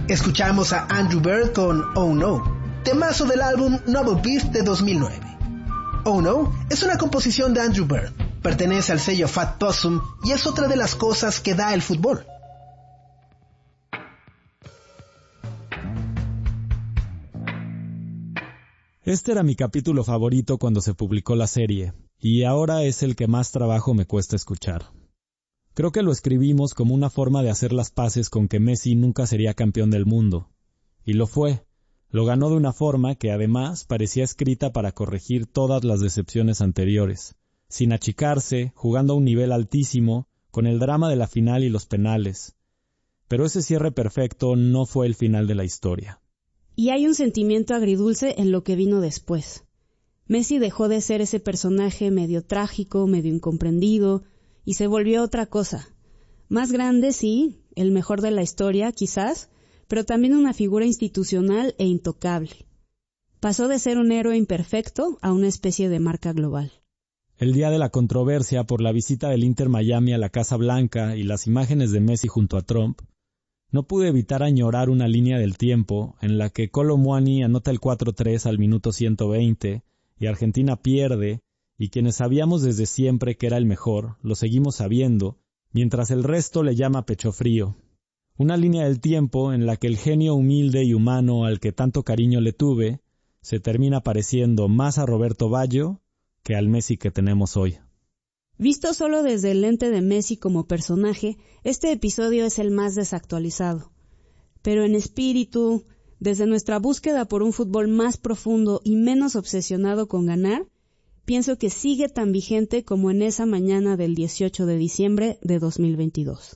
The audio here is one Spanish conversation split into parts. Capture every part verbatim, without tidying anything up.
Escuchamos a Andrew Bird con Oh No, temazo del álbum Noble Beast de dos mil nueve. Oh No es una composición de Andrew Bird, pertenece al sello Fat Possum y es otra de las cosas que da el fútbol. Este era mi capítulo favorito cuando se publicó la serie, y ahora es el que más trabajo me cuesta escuchar. Creo que lo escribimos como una forma de hacer las paces con que Messi nunca sería campeón del mundo. Y lo fue. Lo ganó de una forma que además parecía escrita para corregir todas las decepciones anteriores, sin achicarse, jugando a un nivel altísimo, con el drama de la final y los penales. Pero ese cierre perfecto no fue el final de la historia. Y hay un sentimiento agridulce en lo que vino después. Messi dejó de ser ese personaje medio trágico, medio incomprendido, y se volvió otra cosa. Más grande, sí, el mejor de la historia, quizás, pero también una figura institucional e intocable. Pasó de ser un héroe imperfecto a una especie de marca global. El día de la controversia por la visita del Inter Miami a la Casa Blanca y las imágenes de Messi junto a Trump, no pude evitar añorar una línea del tiempo en la que Kolo Muani anota el cuatro tres al minuto ciento veinte y Argentina pierde, y quienes sabíamos desde siempre que era el mejor, lo seguimos sabiendo, mientras el resto le llama pecho frío. Una línea del tiempo en la que el genio humilde y humano al que tanto cariño le tuve, se termina pareciendo más a Roberto Baggio que al Messi que tenemos hoy. Visto solo desde el lente de Messi como personaje, este episodio es el más desactualizado. Pero en espíritu, desde nuestra búsqueda por un fútbol más profundo y menos obsesionado con ganar, pienso que sigue tan vigente como en esa mañana del dieciocho de diciembre de dos mil veintidós.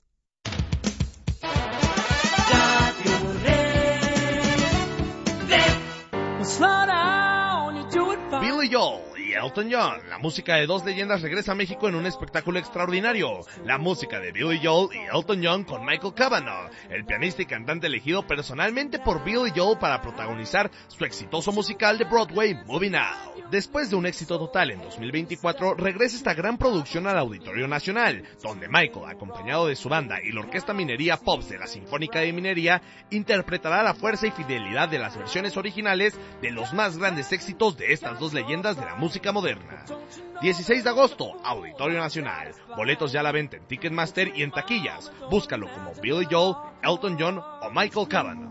Billy Joel y Elton John. La música de dos leyendas regresa a México en un espectáculo extraordinario. La música de Billy Joel y Elton John con Michael Cavanagh, el pianista y cantante elegido personalmente por Billy Joel para protagonizar su exitoso musical de Broadway, Moving Out. Después de un éxito total en dos mil veinticuatro, regresa esta gran producción al Auditorio Nacional, donde Michael, acompañado de su banda y la Orquesta Minería Pops de la Sinfónica de Minería, interpretará la fuerza y fidelidad de las versiones originales de los más grandes éxitos de estas dos leyendas de la música moderna. dieciséis de agosto, Auditorio Nacional. Boletos ya a la venta en Ticketmaster y en taquillas. Búscalo como Billy Joel, Elton John o Michael Cavanagh.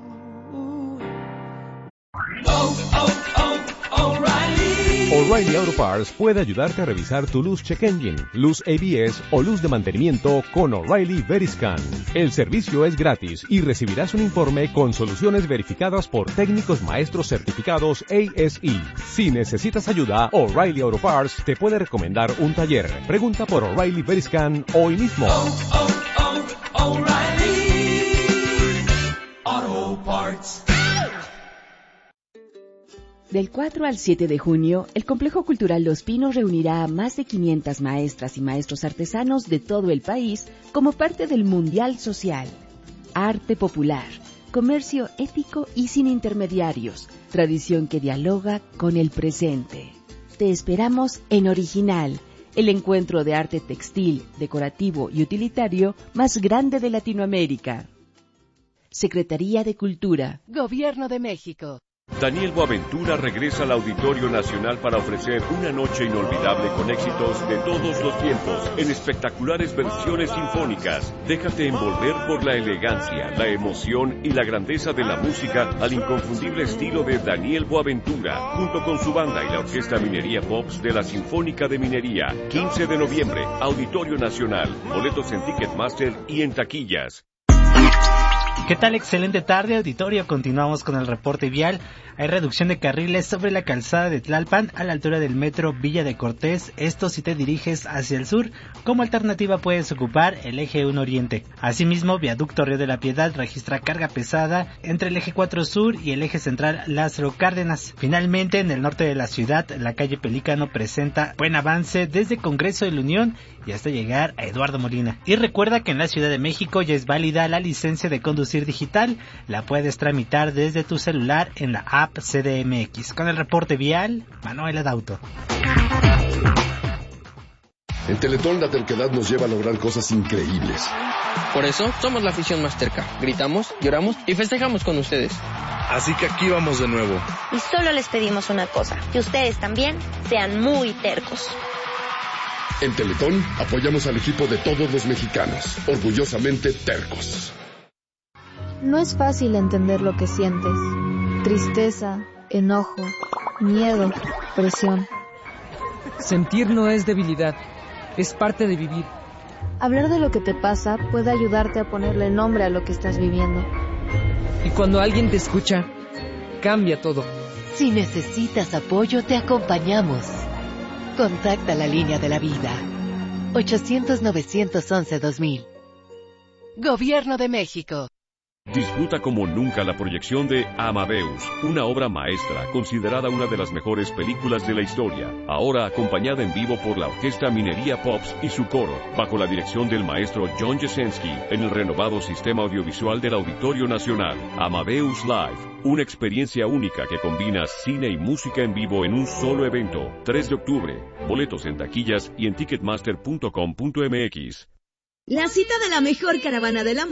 Oh, oh, oh, O'Reilly. O'Reilly Auto Parts puede ayudarte a revisar tu luz check engine, luz A B S o luz de mantenimiento con O'Reilly Veriscan. El servicio es gratis y recibirás un informe con soluciones verificadas por técnicos maestros certificados A S E. Si necesitas ayuda, O'Reilly Auto Parts te puede recomendar un taller. Pregunta por O'Reilly Veriscan hoy mismo. Oh, oh, oh, O'Reilly Auto Parts. Del cuatro al siete de junio, el Complejo Cultural Los Pinos reunirá a más de quinientas maestras y maestros artesanos de todo el país como parte del Mundial Social. Arte popular, comercio ético y sin intermediarios, tradición que dialoga con el presente. Te esperamos en Original, el encuentro de arte textil, decorativo y utilitario más grande de Latinoamérica. Secretaría de Cultura, Gobierno de México. Daniel Boaventura regresa al Auditorio Nacional para ofrecer una noche inolvidable con éxitos de todos los tiempos en espectaculares versiones sinfónicas. Déjate envolver por la elegancia, la emoción y la grandeza de la música al inconfundible estilo de Daniel Boaventura, junto con su banda y la Orquesta Minería Pops de la Sinfónica de Minería. quince de noviembre, Auditorio Nacional. Boletos en Ticketmaster y en taquillas. ¿Qué tal? Excelente tarde, auditorio. Continuamos con el reporte vial. Hay reducción de carriles sobre la calzada de Tlalpan a la altura del metro Villa de Cortés. Esto si te diriges hacia el sur. Como alternativa puedes ocupar el eje uno Oriente. Asimismo, viaducto Río de la Piedad registra carga pesada entre el eje cuatro Sur y el eje central Lázaro Cárdenas. Finalmente, en el norte de la ciudad, la calle Pelícano presenta buen avance desde Congreso de la Unión y hasta llegar a Eduardo Molina. Y recuerda que en la Ciudad de México ya es válida la licencia de conducir digital. La puedes tramitar desde tu celular en la app C D M X. Con el reporte vial, Manuel Adauto. En Teletón la terquedad nos lleva a lograr cosas increíbles. Por eso somos la afición más terca. Gritamos, lloramos y festejamos con ustedes. Así que aquí vamos de nuevo. Y solo les pedimos una cosa, que ustedes también sean muy tercos. En Teletón apoyamos al equipo de todos los mexicanos, orgullosamente tercos. No es fácil entender lo que sientes. Tristeza, enojo, miedo, presión. Sentir no es debilidad, es parte de vivir. Hablar de lo que te pasa puede ayudarte a ponerle nombre a lo que estás viviendo. Y cuando alguien te escucha, cambia todo. Si necesitas apoyo, te acompañamos. Contacta la línea de la vida. ochocientos, novecientos once, dos mil. Gobierno de México. Disfruta como nunca la proyección de Amadeus, una obra maestra considerada una de las mejores películas de la historia, ahora acompañada en vivo por la Orquesta Minería Pops y su coro, bajo la dirección del maestro John Jesensky, en el renovado sistema audiovisual del Auditorio Nacional. Amadeus Live, una experiencia única que combina cine y música en vivo en un solo evento. tres de octubre, boletos en taquillas y en ticketmaster punto com punto m x. La cita de la mejor caravana del amor